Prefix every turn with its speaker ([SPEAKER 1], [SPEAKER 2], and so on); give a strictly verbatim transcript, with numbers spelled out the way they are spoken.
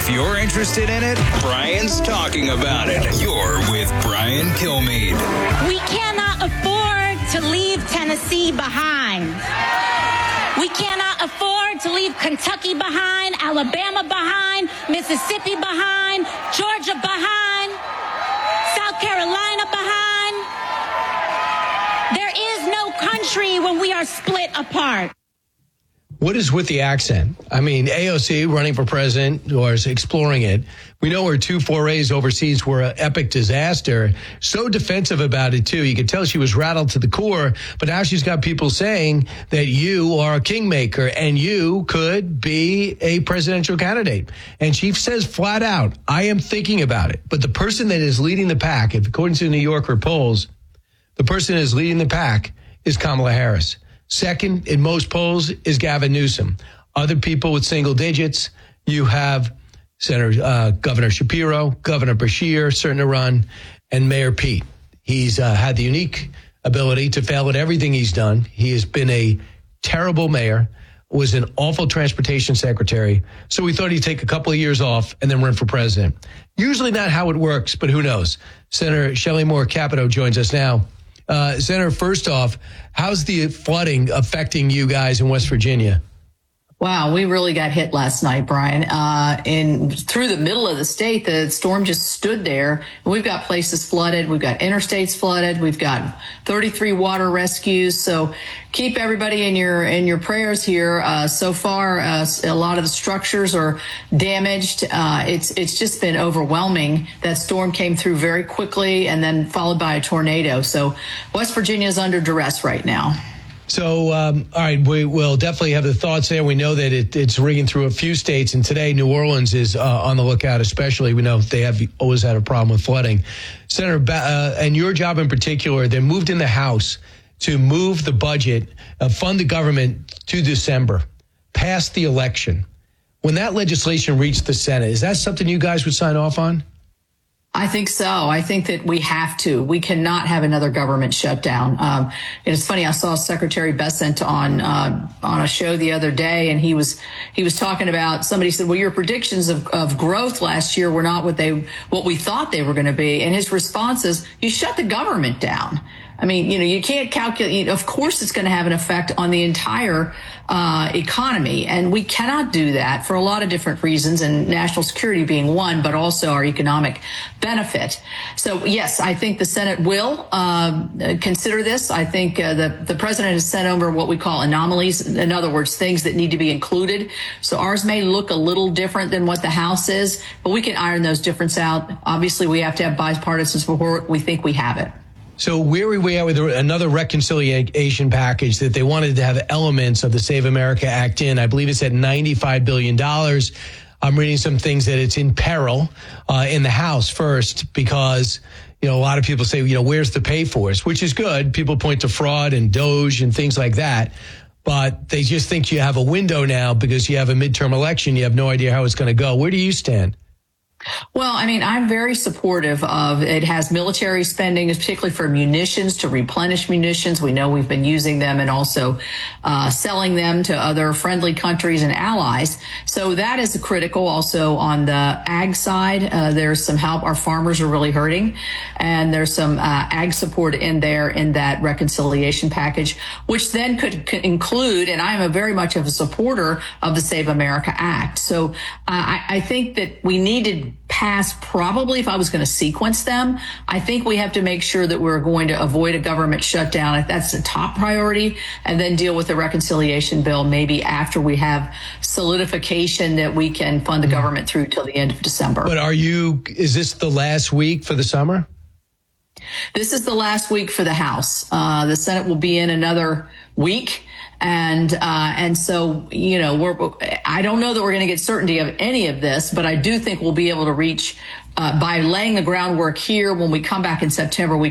[SPEAKER 1] If you're interested in it, Brian's talking about it. You're with Brian Kilmeade.
[SPEAKER 2] We cannot afford to leave Tennessee behind. We cannot afford to leave Kentucky behind, Alabama behind, Mississippi behind, Georgia behind, South Carolina behind. There is no country when we are split apart.
[SPEAKER 3] What is with the accent? I mean, A O C running for president or is exploring it. We know her two forays overseas were an epic disaster. So defensive about it, too. You could tell she was rattled to the core. But now she's got people saying that you are a kingmaker and you could be a presidential candidate. And she says flat out, I am thinking about it. But the person that is leading the pack, if according to the New Yorker polls, the person that is leading the pack is Kamala Harris. Second in most polls is Gavin Newsom. Other people with single digits, you have Senator uh, Governor Shapiro, Governor Beshear, certain to run, and Mayor Pete. He's uh, had the unique ability to fail at everything he's done. He has been a terrible mayor, was an awful transportation secretary. So we thought he'd take a couple of years off and then run for president. Usually not how it works, but who knows? Senator Shelley Moore Capito joins us now. Uh, Senator, first off, how's the flooding affecting you guys in West Virginia?
[SPEAKER 4] Wow, we really got hit last night, Brian. Uh, in through the middle of the state, the storm just stood there. We've got places flooded. We've got interstates flooded. We've got thirty-three water rescues. So keep everybody in your in your prayers here. Uh, so far, uh, a lot of the structures are damaged. Uh, it's it's just been overwhelming. That storm came through very quickly and then followed by a tornado. So West Virginia is under duress right now.
[SPEAKER 3] So, um, all right, we will definitely have the thoughts there. We know that it, it's ringing through a few states, and today New Orleans is uh, on the lookout especially. We know they have always had a problem with flooding. Senator, uh, and your job in particular, they moved in the House to move the budget, uh, fund the government to December, past the election. When that legislation reached the Senate, is that something you guys would sign off on?
[SPEAKER 4] I think so. I think that we have to. We cannot have another government shutdown. Um, it's funny. I saw Secretary Bessent on uh, on a show the other day, and he was he was talking about. Somebody said, "Well, your predictions of, of growth last year were not what they what we thought they were going to be." And his response is, "You shut the government down." I mean, you know, you can't calculate. Of course, it's going to have an effect on the entire uh, economy. And we cannot do that for a lot of different reasons, and national security being one, but also our economic benefit. So, yes, I think the Senate will uh, consider this. I think uh, the, the president has sent over what we call anomalies. In other words, things that need to be included. So ours may look a little different than what the House is, but we can iron those differences out. Obviously, we have to have bipartisan support. We think we have it.
[SPEAKER 3] So where are we at with another reconciliation package that they wanted to have elements of the Save America Act in? I believe it's at ninety-five billion dollars. I'm reading some things that it's in peril uh, in the House first because, you know, a lot of people say, you know, where's the pay for us, which is good. People point to fraud and Doge and things like that. But they just think you have a window now because you have a midterm election. You have no idea how it's going to go. Where do you stand?
[SPEAKER 4] Well, I mean, I'm very supportive of it. Has military spending, particularly for munitions, to replenish munitions. We know we've been using them and also uh, selling them to other friendly countries and allies. So that is critical. Also on the ag side, uh, there's some help. Our farmers are really hurting. And there's some uh, ag support in there in that reconciliation package, which then could, could include, and I'm a very much of a supporter of the Save America Act. So uh, I, I think that we needed pass probably if I was going to sequence them. I think we have to make sure that we're going to avoid a government shutdown. That's the top priority, and then deal with the reconciliation bill maybe after we have solidification that we can fund the government through till the end of December.
[SPEAKER 3] But are you, is this the last week for the summer?
[SPEAKER 4] This is the last week for the House. Uh, the Senate will be in another week. And, uh, and so, you know, we're, I don't know that we're going to get certainty of any of this, but I do think we'll be able to reach, uh, by laying the groundwork here when we come back in September, we